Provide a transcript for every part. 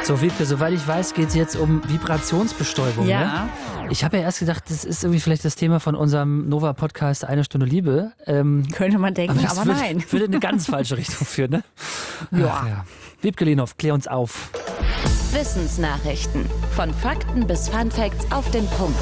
So, Wiebke, soweit ich weiß, geht es jetzt um Vibrationsbestäubung. Ja. Ne? Ich habe ja erst gedacht, das ist irgendwie vielleicht das Thema von unserem Nova-Podcast Eine Stunde Liebe. Könnte man denken, aber nein. Würde in eine ganz falsche Richtung führen, ne? Ja. Ach, ja. Wiebke Lehnhoff, klär uns auf. Wissensnachrichten. Von Fakten bis Funfacts auf den Punkt.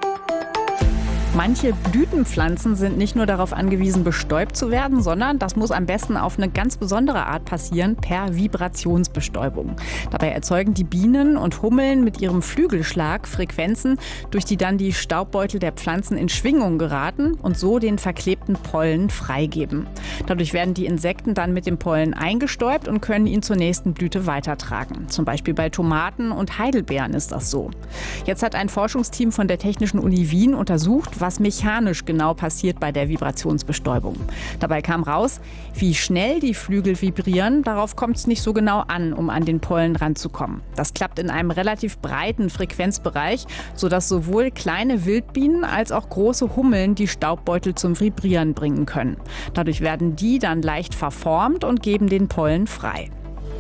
Manche Blütenpflanzen sind nicht nur darauf angewiesen, bestäubt zu werden, sondern das muss am besten auf eine ganz besondere Art passieren, per Vibrationsbestäubung. Dabei erzeugen die Bienen und Hummeln mit ihrem Flügelschlag Frequenzen, durch die dann die Staubbeutel der Pflanzen in Schwingung geraten und so den verklebten Pollen freigeben. Dadurch werden die Insekten dann mit dem Pollen eingestäubt und können ihn zur nächsten Blüte weitertragen. Zum Beispiel bei Tomaten und Heidelbeeren ist das so. Jetzt hat ein Forschungsteam von der Technischen Uni Wien untersucht, was mechanisch genau passiert bei der Vibrationsbestäubung. Dabei kam raus, wie schnell die Flügel vibrieren, darauf kommt es nicht so genau an, um an den Pollen ranzukommen. Das klappt in einem relativ breiten Frequenzbereich, sodass sowohl kleine Wildbienen als auch große Hummeln die Staubbeutel zum Vibrieren bringen können. Dadurch werden die dann leicht verformt und geben den Pollen frei.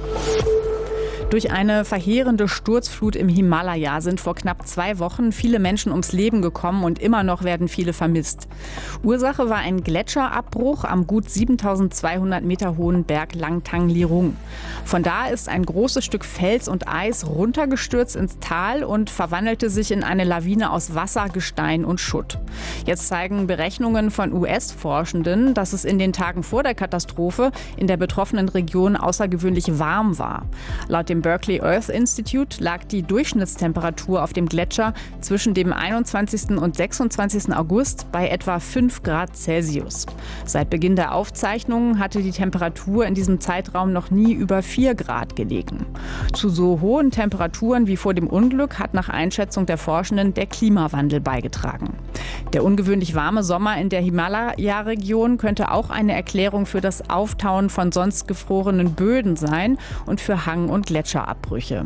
Durch eine verheerende Sturzflut im Himalaya sind vor knapp 2 Wochen viele Menschen ums Leben gekommen und immer noch werden viele vermisst. Ursache war ein Gletscherabbruch am gut 7.200 Meter hohen Berg Langtang Lirung. Von da ist ein großes Stück Fels und Eis runtergestürzt ins Tal und verwandelte sich in eine Lawine aus Wasser, Gestein und Schutt. Jetzt zeigen Berechnungen von US-Forschenden, dass es in den Tagen vor der Katastrophe in der betroffenen Region außergewöhnlich warm war. Laut dem Berkeley Earth Institute lag die Durchschnittstemperatur auf dem Gletscher zwischen dem 21. und 26. August bei etwa 5 Grad Celsius. Seit Beginn der Aufzeichnungen hatte die Temperatur in diesem Zeitraum noch nie über 4 Grad gelegen. Zu so hohen Temperaturen wie vor dem Unglück hat nach Einschätzung der Forschenden der Klimawandel beigetragen. Der ungewöhnlich warme Sommer in der Himalaya-Region könnte auch eine Erklärung für das Auftauen von sonst gefrorenen Böden sein und für Hang- und Gletscherabbrüche.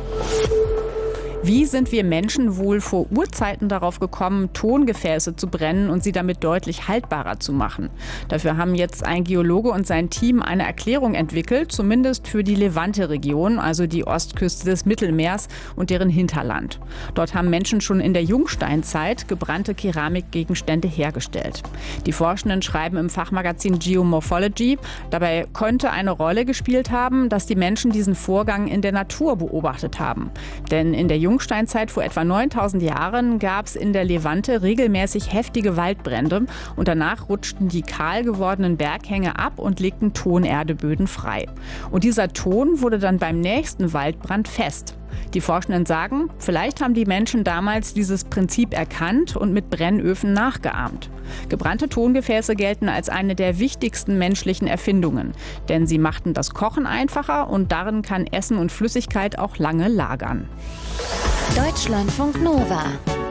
Wie sind wir Menschen wohl vor Urzeiten darauf gekommen, Tongefäße zu brennen und sie damit deutlich haltbarer zu machen? Dafür haben jetzt ein Geologe und sein Team eine Erklärung entwickelt, zumindest für die Levante-Region, also die Ostküste des Mittelmeers und deren Hinterland. Dort haben Menschen schon in der Jungsteinzeit gebrannte Keramikgegenstände hergestellt. Die Forschenden schreiben im Fachmagazin Geomorphology, dabei könnte eine Rolle gespielt haben, dass die Menschen diesen Vorgang in der Natur beobachtet haben. Denn in der Jungsteinzeit vor etwa 9000 Jahren gab es in der Levante regelmäßig heftige Waldbrände und danach rutschten die kahl gewordenen Berghänge ab und legten Tonerdeböden frei. Und dieser Ton wurde dann beim nächsten Waldbrand fest. Die Forschenden sagen, vielleicht haben die Menschen damals dieses Prinzip erkannt und mit Brennöfen nachgeahmt. Gebrannte Tongefäße gelten als eine der wichtigsten menschlichen Erfindungen, denn sie machten das Kochen einfacher und darin kann Essen und Flüssigkeit auch lange lagern. Deutschlandfunk Nova.